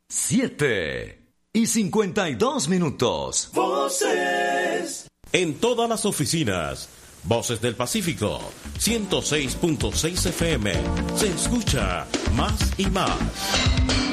7:52. Voces. En todas las oficinas. Voces del Pacífico. 106.6 FM. Se escucha más y más.